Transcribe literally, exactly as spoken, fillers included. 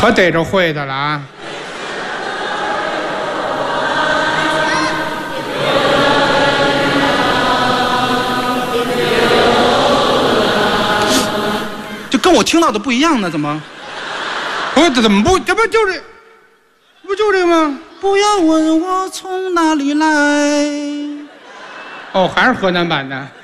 可逮着会的了啊！ 这跟我听到的不一样呢，怎么？ 不是，这怎么不？这不就这，不就这个吗？ 不要问我从哪里来。 哦，还是河南版的。